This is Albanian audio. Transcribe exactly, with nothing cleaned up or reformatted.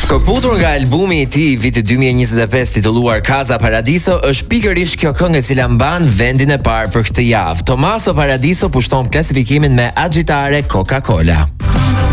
Shkëputur nga albumi i tij vitit dy mijë e njëzet e pesë titulluar Casa Paradiso, është pikërisht kjo këngë e cila mban vendin e parë për këtë javë. Tommaso Paradiso pushton klasifikimin me Agitare Coca-Cola.